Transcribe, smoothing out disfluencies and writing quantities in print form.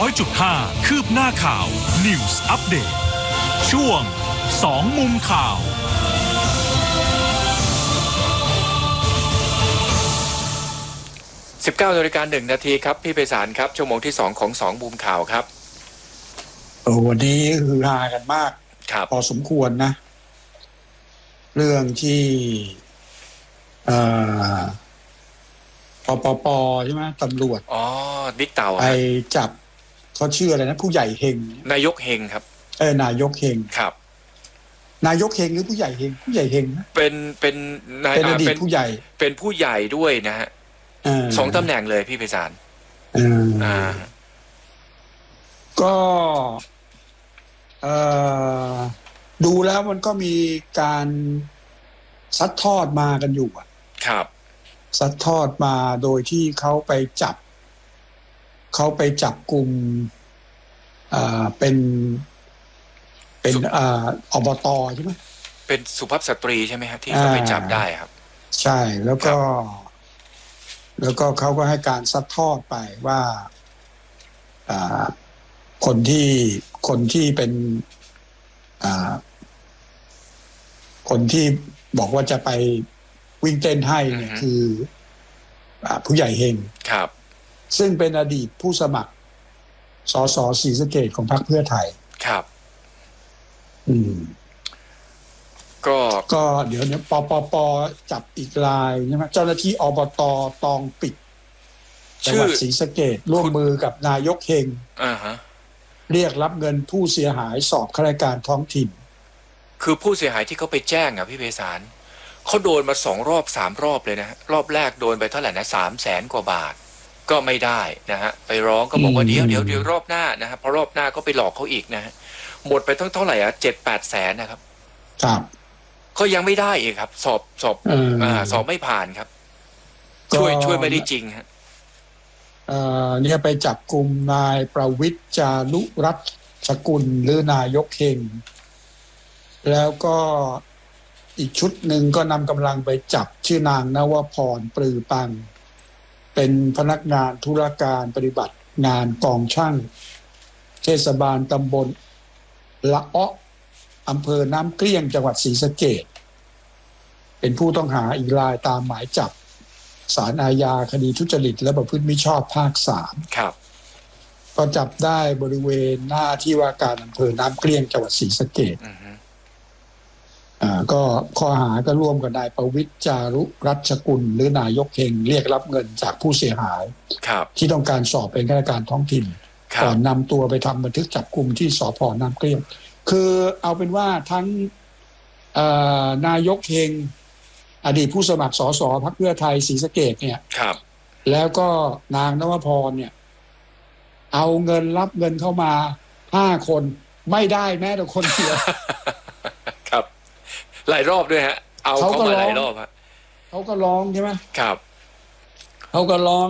100.5 คืบหน้าข่าว News Update ช่วง2มุมข่าว 19:01 ครับพี่ไพศาลครับชั่วโมงที่2ของ2มุมข่าวครับวันนี้ฮือฮากันมากพอสมควรนะเรื่องที่ปใช่ไหมตำรวจบิ๊กเต่าไปจับเขาชื่ออะไรนะผู้ใหญ่เฮงนายกเฮงครับนายกเฮงครับนายกเฮงหรือผู้ใหญ่เฮงผู้ใหญ่เฮงนะเป็นอดีตผู้ใหญ่เป็นผู้ใหญ่ด้วยนะฮะ2 ตำแหน่งเลยพี่ไพศาลก็ดูแล้วมันก็มีการซัดทอดมากันอยู่ครับซัดทอดมาโดยที่เขาไปจับกลุ่มเป็นอบต.ใช่ไหมเป็นสุภาพสตรีใช่ไหมครับที่เขาไปจับได้ครับใช่แล้วก็เขาก็ให้การซัดทอดไปว่าคนที่เป็นคนที่บอกว่าจะไปวิ่งเต้นให้เนี่ยคือผู้ใหญ่เฮงครับซึ่งเป็นอดีตผู้สมัครสสศรีสะเกษของพรรคเพื่อไทยครับก็เดี๋ยวปจับอีกรายใช่ไหมเจ้าหน้าที่อบต.ตองปิดจังหวัดศรีสะเกษร่วมมือกับนายกเฮงเรียกรับเงินผู้เสียหายสอบข้าราชการท้องถิ่นคือผู้เสียหายที่เขาไปแจ้งพี่ไพศาลเขาโดนมา2 รอบ 3 รอบเลยนะรอบแรกโดนไปเท่าไหร่นะ300,000 กว่าบาทก็ไม่ได้นะฮะไปร้องก็บอกว่าเดี๋ยวรอบหน้านะฮะพอรอบหน้าก็ไปหลอกเขาอีกนะฮะหมดไปเท่าไหร่7-8 แสนนะครับครับก็ยังไม่ได้อีกครับสอบไม่ผ่านครับช่วยไม่ได้จริงฮะเนี่ยไปจับกลุ่มนายประวิตรจารุรัตน์กุลหรือนายกเฮงแล้วก็อีกชุดหนึ่งก็นำกำลังไปจับชื่อนางนวพรปรือปังเป็นพนักงานธุรการปฏิบัติงานกองช่างเทศบาลตำบลละเอ้ออำเภอน้ำเกลี้ยงจังหวัดศรีสะเกษเป็นผู้ต้องหาอีกรายตามหมายจับศาลอาญาคดีทุจริตและประพฤติมิชอบภาค3 ครับก็จับได้บริเวณหน้าที่ว่าการอำเภอน้ำเกลี้ยงจังหวัดศรีสะเกษก็ข้อหาก็ร่วมกับนายประวิตรจารุรัตน์กุลหรือนายกเฮงเรียกรับเงินจากผู้เสียหายที่ต้องการสอบเป็นข้าราชการท้องถิ่นก่อนนำตัวไปทำบันทึกจับกุมที่สภ.น้ำเกลี้ยงคือเอาเป็นว่าทั้งนายกเฮงอดีตผู้สมัครสสพรรคเพื่อไทยศรีสะเกษเนี่ยแล้วก็นางนวพรเนี่ยเอาเงินรับเงินเข้ามา5 คนไม่ได้แม้แต่คนเดียวครับหลายรอบด้วยฮะเอาเข้ามาหลายรอบฮะเขาก็ร้องใช่ไหมครับเขาก็ร้อง